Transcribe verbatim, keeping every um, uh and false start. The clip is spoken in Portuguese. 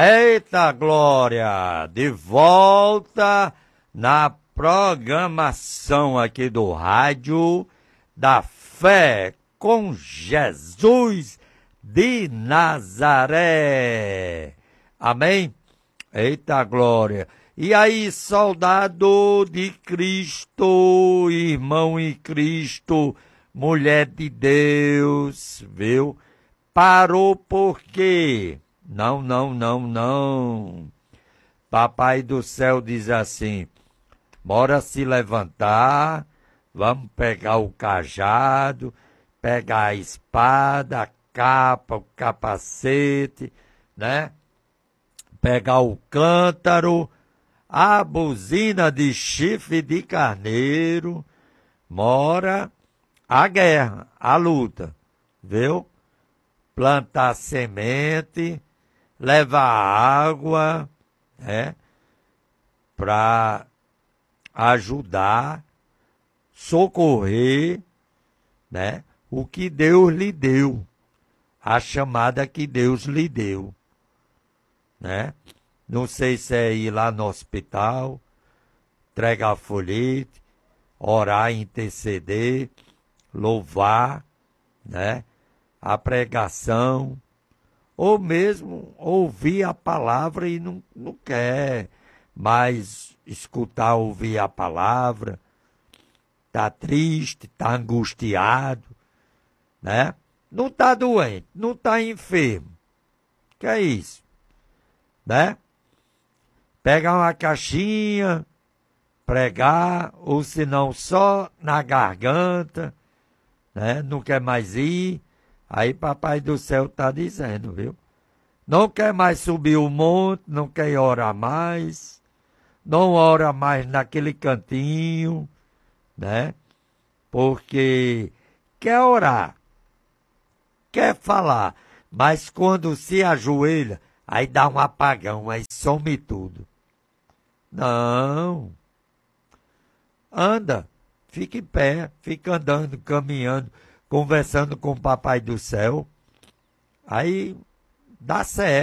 Eita Glória! De volta na programação aqui do rádio da Fé com Jesus de Nazaré. Amém? Eita Glória! E aí, soldado de Cristo, irmão em Cristo, mulher de Deus, viu? Parou por quê? Não, não, não, não. Papai do céu diz assim, bora se levantar, vamos pegar o cajado, pegar a espada, a capa, o capacete, né? Pegar o cântaro, a buzina de chifre de carneiro, mora a guerra, a luta, viu? Plantar semente, levar água, né? Para ajudar, socorrer, né? O que Deus lhe deu, a chamada que Deus lhe deu, né? Não sei se é ir lá no hospital, entregar folhete, orar, interceder, louvar, né? A pregação, ou mesmo ouvir a palavra e não, não quer mais escutar, ouvir a palavra, está triste, está angustiado, né? Não está doente, não está enfermo. Que é isso? Né? Pegar uma caixinha, pregar, ou se não só na garganta, né? Não quer mais ir. Aí papai do céu está dizendo, viu? Não quer mais subir o monte, não quer orar mais, não ora mais naquele cantinho, né? Porque quer orar, quer falar, mas quando se ajoelha, aí dá um apagão, aí some tudo. Não. Anda, fica em pé, fica andando, caminhando, conversando com o papai do céu. Aí dá certo.